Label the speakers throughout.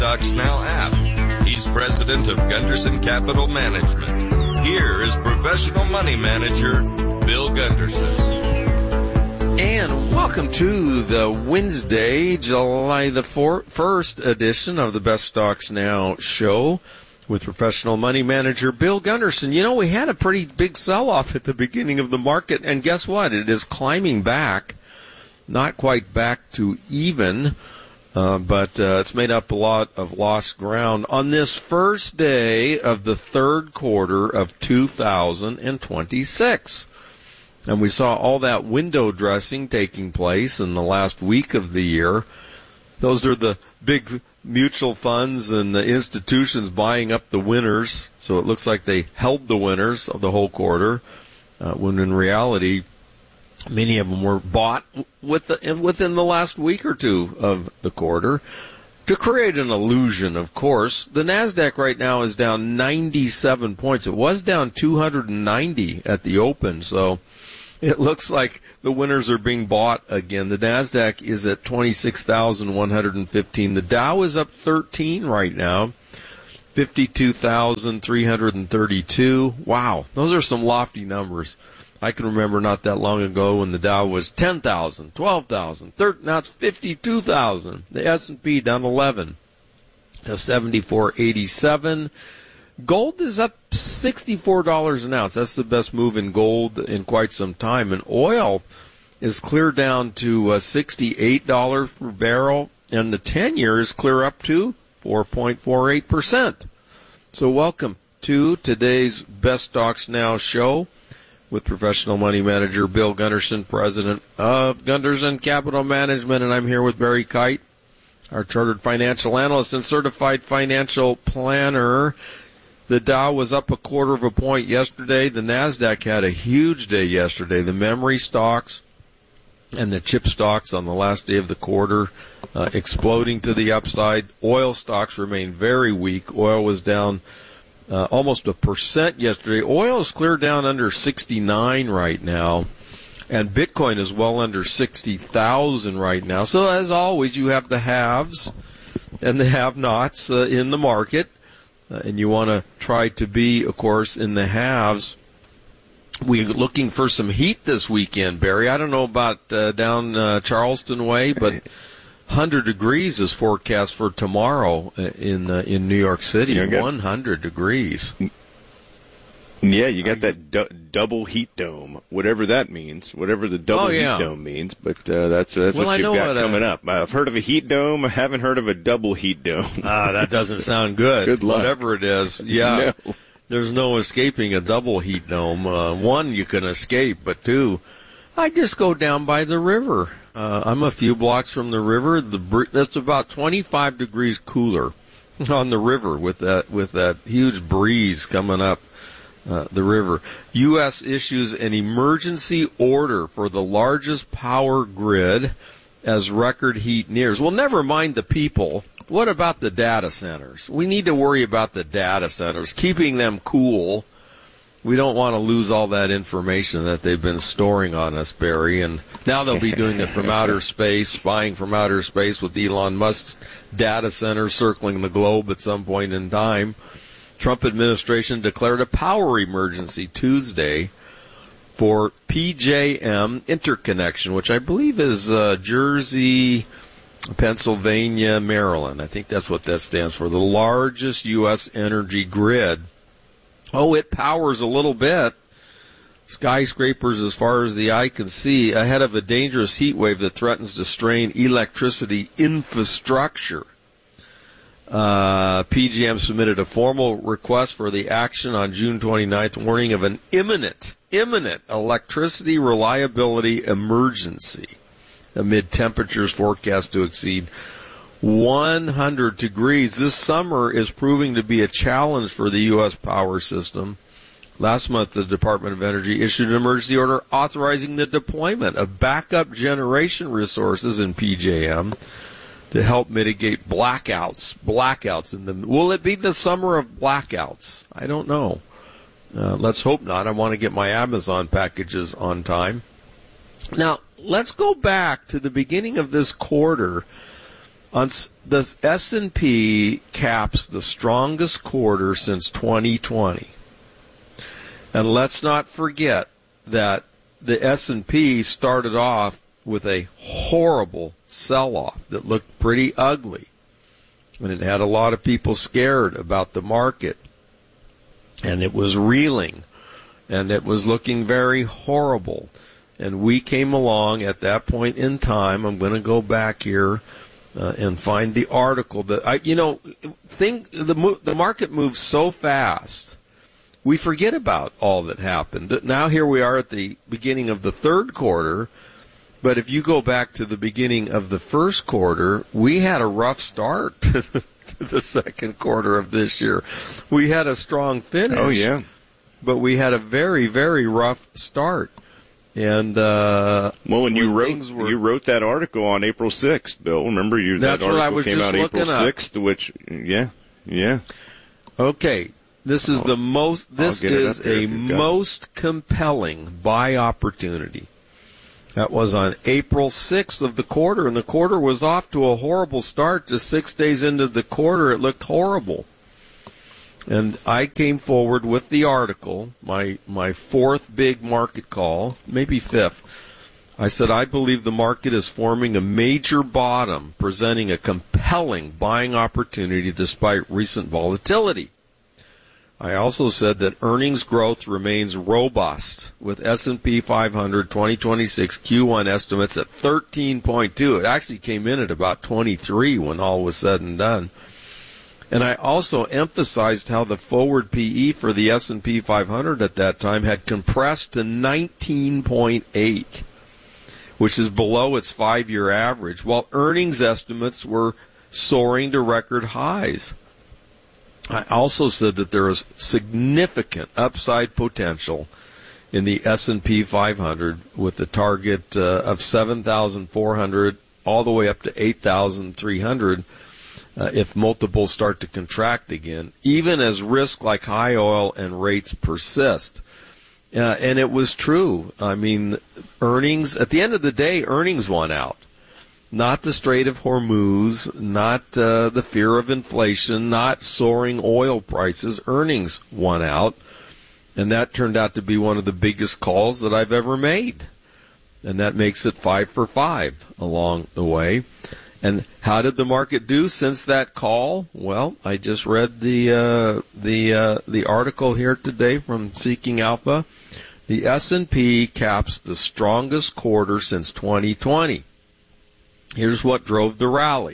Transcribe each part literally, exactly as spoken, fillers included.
Speaker 1: Stocks Now app. He's president of Gunderson Capital Management. Here is professional money manager Bill Gunderson.
Speaker 2: And welcome to the Wednesday, July the first edition of the Best Stocks Now show with professional money manager Bill Gunderson. You know, we had a pretty big sell-off at the beginning of the market, and guess what? It is climbing back, not quite back to even, uh, but uh, it's made up a lot of lost ground on this first day of the third quarter of two thousand twenty-six. And we saw all that window dressing taking place in the last week of the year. Those are the big mutual funds and the institutions buying up the winners. So it looks like they held the winners of the whole quarter, uh, when in reality, many of them were bought with the, within the last week or two of the quarter. To create an illusion, of course, the NASDAQ right now is down ninety-seven points. It was down two hundred ninety at the open, so it looks like the winners are being bought again. The NASDAQ is at twenty-six thousand one hundred fifteen. The Dow is up thirteen right now, fifty-two thousand three hundred thirty-two. Wow, those are some lofty numbers. I can remember not that long ago when the Dow was ten thousand, twelve thousand, thirteen, now it's fifty-two thousand. The S and P down eleven to seventy-four eighty-seven. Gold is up sixty-four dollars an ounce. That's the best move in gold in quite some time. And oil is clear down to uh, sixty-eight dollars per barrel, and the ten-year is clear up to four point four eight percent. So welcome to today's Best Stocks Now show with professional money manager Bill Gunderson, president of Gunderson Capital Management, and I'm here with Barry Kite, our chartered financial analyst and certified financial planner. The Dow was up a quarter of a point yesterday. The NASDAQ had a huge day yesterday. The memory stocks and the chip stocks on the last day of the quarter uh, exploding to the upside. Oil stocks remain very weak. Oil was down uh, almost a percent yesterday. Oil is clear down under sixty-nine right now, and Bitcoin is well under sixty thousand right now. So as always, you have the haves and the have-nots uh, in the market. Uh, and you want to try to be, of course, in the haves. We're looking for some heat this weekend, Barry. I don't know about uh, down uh, Charleston way, but one hundred degrees is forecast for tomorrow in uh, in New York City. one hundred degrees.
Speaker 3: Yeah, you got that du- double heat dome, whatever that means, whatever the double
Speaker 2: oh, yeah.
Speaker 3: heat dome means. But uh, that's that's
Speaker 2: well,
Speaker 3: what you've got
Speaker 2: what,
Speaker 3: coming
Speaker 2: uh,
Speaker 3: up. I've heard of a heat dome. I haven't heard of a double heat dome.
Speaker 2: Ah, that doesn't sound good.
Speaker 3: Good luck.
Speaker 2: Whatever it is, yeah.
Speaker 3: No.
Speaker 2: There's no escaping a double heat dome. Uh, one, you can escape, but two, I just go down by the river. Uh, I'm a few blocks from the river. The br- that's about twenty-five degrees cooler on the river with that with that huge breeze coming up. Uh, the river. U S issues an emergency order for the largest power grid as record heat nears. Well, never mind the people. What about the data centers? We need to worry about the data centers, keeping them cool. We don't want to lose all that information that they've been storing on us, Barry. And now they'll be doing it from outer space, spying from outer space with Elon Musk's data centers circling the globe at some point in time. Trump administration declared a power emergency Tuesday for P J M interconnection, which I believe is uh, Jersey, Pennsylvania, Maryland. I think that's what that stands for. The largest U S energy grid. Oh, it powers a little bit. Skyscrapers as far as the eye can see, ahead of a dangerous heat wave that threatens to strain electricity infrastructure. Uh, P J M submitted a formal request for the action on June twenty-ninth, warning of an imminent, imminent electricity reliability emergency amid temperatures forecast to exceed one hundred degrees. This summer is proving to be a challenge for the U S power system. Last month, the Department of Energy issued an emergency order authorizing the deployment of backup generation resources in P J M to help mitigate blackouts. Blackouts in the will it be the summer of blackouts? I don't know. Uh, let's hope not. I want to get my Amazon packages on time. Now, let's go back to the beginning of this quarter On s- the S and P caps the strongest quarter since twenty twenty. And let's not forget that the S and P started off with a horrible sell-off that looked pretty ugly. And it had a lot of people scared about the market. And it was reeling. And it was looking very horrible. And we came along at that point in time. I'm going to go back here uh, and find the article that I, you know, thing the mo- the market moves so fast. We forget about all that happened. Now here we are at the beginning of the third quarter, but if you go back to the beginning of the first quarter, we had a rough start to the second quarter of this year. We had a strong finish.
Speaker 3: Oh, yeah.
Speaker 2: But we had a very, very rough start. And uh,
Speaker 3: well, when you
Speaker 2: when
Speaker 3: wrote
Speaker 2: were,
Speaker 3: you wrote that article on April sixth, Bill. Remember, you
Speaker 2: that's
Speaker 3: that article
Speaker 2: what I was
Speaker 3: came
Speaker 2: just
Speaker 3: out April
Speaker 2: looking up.
Speaker 3: sixth, which yeah, yeah.
Speaker 2: Okay, this is
Speaker 3: I'll,
Speaker 2: the most. This is a
Speaker 3: most
Speaker 2: compelling buy opportunity. That was on April sixth of the quarter, and the quarter was off to a horrible start. Just six days into the quarter, it looked horrible. And I came forward with the article, my my fourth big market call, maybe fifth. I said, I believe the market is forming a major bottom, presenting a compelling buying opportunity despite recent volatility. I also said that earnings growth remains robust, with S and P five hundred twenty twenty-six Q one estimates at thirteen point two. It actually came in at about twenty-three when all was said and done. And I also emphasized how the forward P E for the S and P five hundred at that time had compressed to nineteen point eight, which is below its five-year average, while earnings estimates were soaring to record highs. I also said that there is significant upside potential in the S and P five hundred with the target uh, of seven thousand four hundred all the way up to eight thousand three hundred. Uh, if multiples start to contract again, even as risk like high oil and rates persist. Uh, and it was true. I mean, earnings, at the end of the day, earnings won out. Not the Strait of Hormuz, not uh, the fear of inflation, not soaring oil prices. Earnings won out. And that turned out to be one of the biggest calls that I've ever made. And that makes it five for five along the way. And how did the market do since that call? Well, I just read the uh, the uh, the article here today from Seeking Alpha. The S and P caps the strongest quarter since twenty twenty. Here's what drove the rally.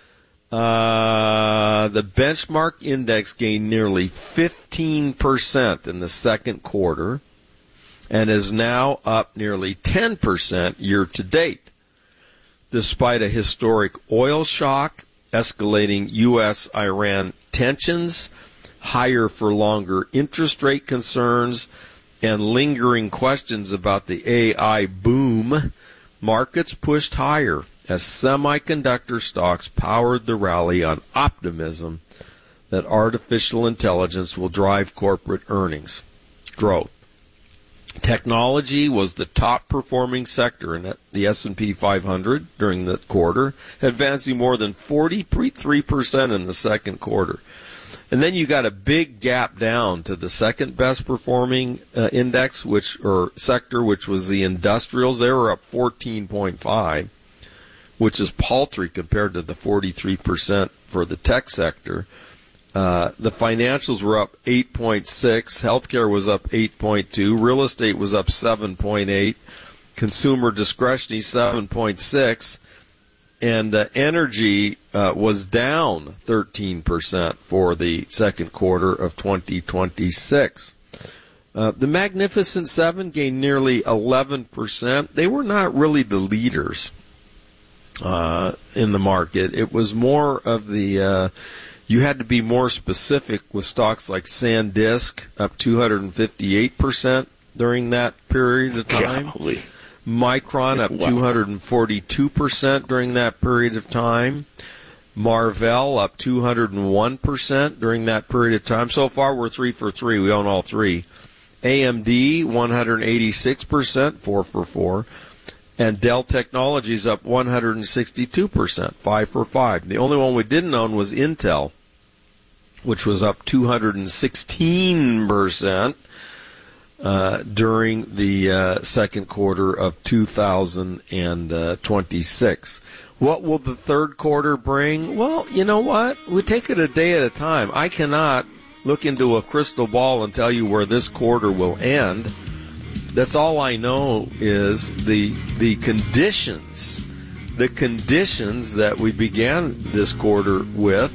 Speaker 2: Uh, the benchmark index gained nearly fifteen percent in the second quarter and is now up nearly ten percent year to date. Despite a historic oil shock, escalating U S Iran tensions, higher for longer interest rate concerns, and lingering questions about the A I boom, markets pushed higher as semiconductor stocks powered the rally on optimism that artificial intelligence will drive corporate earnings growth. Technology was the top-performing sector in the S and P five hundred during the quarter, advancing more than forty-three percent in the second quarter. And then you got a big gap down to the second best-performing uh, index, which or sector, which was the industrials. They were up fourteen point five, which is paltry compared to the forty-three percent for the tech sector. Uh, the financials were up eight point six, healthcare was up eight point two, real estate was up seven point eight, consumer discretionary seven point six, and uh, energy uh, was down thirteen percent for the second quarter of twenty twenty-six. Uh, the Magnificent Seven gained nearly eleven percent. They were not really the leaders uh, in the market. It was more of the... Uh, You had to be more specific with stocks like SanDisk, up two hundred fifty-eight percent during that period of time.
Speaker 3: Golly.
Speaker 2: Micron, up
Speaker 3: Wow.
Speaker 2: two hundred forty-two percent during that period of time. Marvell, up two hundred one percent during that period of time. So far, we're three for three. We own all three. A M D, one hundred eighty-six percent, four for four. And Dell Technologies up one hundred sixty-two percent, five for five. The only one we didn't own was Intel, which was up two hundred sixteen percent uh, during the uh, second quarter of two thousand twenty-six. What will the third quarter bring? Well, you know what? We take it a day at a time. I cannot look into a crystal ball and tell you where this quarter will end. That's all I know is the the conditions, the conditions that we began this quarter with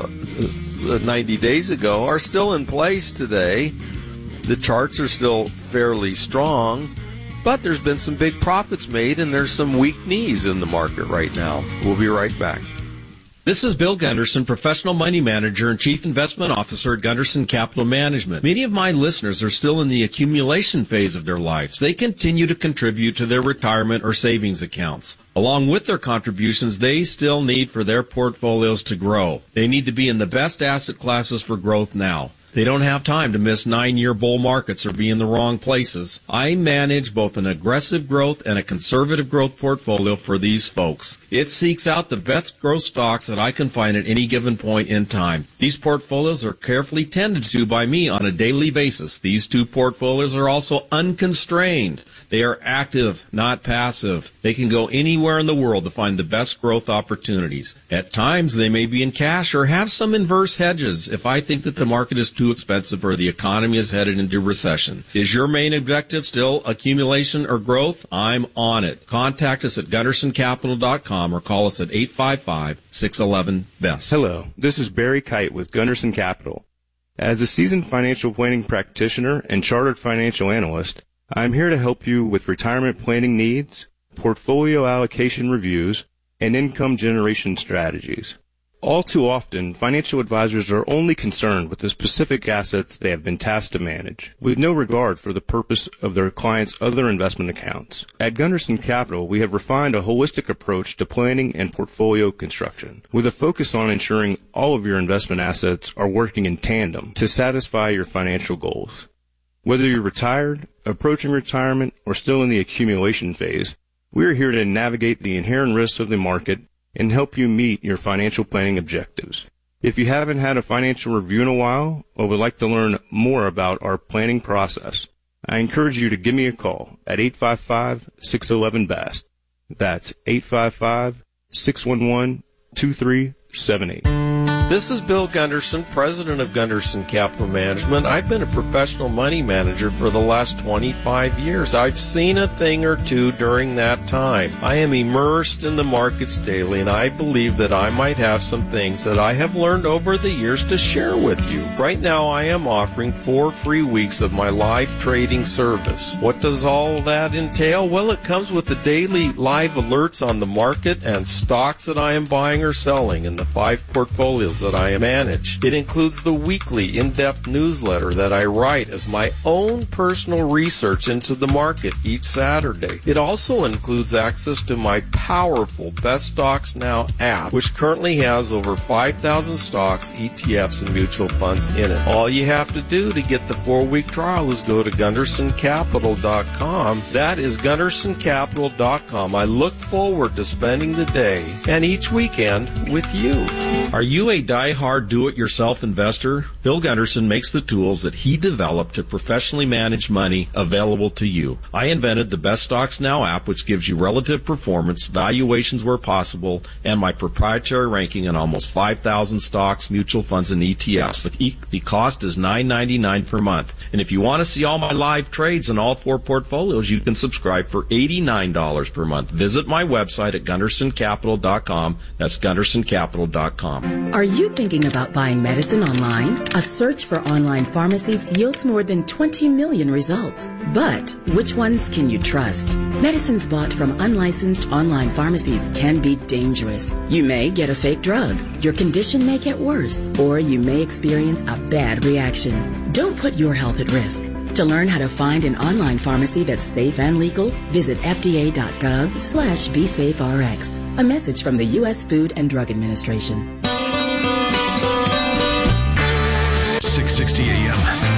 Speaker 2: uh, ninety days ago are still in place today. The charts are still fairly strong, but there's been some big profits made, and there's some weak knees in the market right now. We'll be right back.
Speaker 4: This is Bill Gunderson, Professional Money Manager and Chief Investment Officer at Gunderson Capital Management. Many of my listeners are still in the accumulation phase of their lives. They continue to contribute to their retirement or savings accounts. Along with their contributions, they still need for their portfolios to grow. They need to be in the best asset classes for growth now. They don't have time to miss nine-year bull markets or be in the wrong places. I manage both an aggressive growth and a conservative growth portfolio for these folks. It seeks out the best growth stocks that I can find at any given point in time. These portfolios are carefully tended to by me on a daily basis. These two portfolios are also unconstrained. They are active, not passive. They can go anywhere in the world to find the best growth opportunities. At times, they may be in cash or have some inverse hedges if I think that the market is too expensive or the economy is headed into recession. Is your main objective still accumulation or growth? I'm on it. Contact us at gunderson capital dot com or call us at eight five five, six one one, B E S T.
Speaker 3: Hello, this is Barry Kite with Gunderson Capital. As a seasoned financial planning practitioner and chartered financial analyst, I'm here to help you with retirement planning needs, portfolio allocation reviews, and income generation strategies. All too often, financial advisors are only concerned with the specific assets they have been tasked to manage, with no regard for the purpose of their clients' other investment accounts. At Gunderson Capital, we have refined a holistic approach to planning and portfolio construction, with a focus on ensuring all of your investment assets are working in tandem to satisfy your financial goals. Whether you're retired, approaching retirement, or still in the accumulation phase, we are here to navigate the inherent risks of the market and help you meet your financial planning objectives. If you haven't had a financial review in a while or would like to learn more about our planning process, I encourage you to give me a call at eight five five, six one one, B E S T. That's eight five five, six one one, two three seven eight.
Speaker 2: This is Bill Gunderson, president of Gunderson Capital Management. I've been a professional money manager for the last twenty-five years. I've seen a thing or two during that time. I am immersed in the markets daily, and I believe that I might have some things that I have learned over the years to share with you. Right now, I am offering four free weeks of my live trading service. What does all that entail? Well, it comes with the daily live alerts on the market and stocks that I am buying or selling in the five portfolios that I manage. It includes the weekly in-depth newsletter that I write as my own personal research into the market each Saturday. It also includes access to my powerful Best Stocks Now app, which currently has over five thousand stocks, E T Fs, and mutual funds in it. All you have to do to get the four-week trial is go to gunderson capital dot com. That is gunderson capital dot com. I look forward to spending the day and each weekend with you.
Speaker 4: Are you a die-hard do-it-yourself investor? Bill Gunderson makes the tools that he developed to professionally manage money available to you. I invented the Best Stocks Now app, which gives you relative performance, valuations where possible, and my proprietary ranking in almost five thousand stocks, mutual funds, and E T Fs. The, e- the cost is nine ninety-nine per month. And if you want to see all my live trades in all four portfolios, you can subscribe for eighty-nine dollars per month. Visit my website at gunderson capital dot com. That's gunderson capital dot com.
Speaker 5: Are you thinking about buying medicine online? A search for online pharmacies yields more than twenty million results. But which ones can you trust? Medicines bought from unlicensed online pharmacies can be dangerous. You may get a fake drug, your condition may get worse, or you may experience a bad reaction. Don't put your health at risk. To learn how to find an online pharmacy that's safe and legal, visit F D A dot gov slash be safe R X. A message from the U S Food and Drug Administration.
Speaker 6: six sixty A M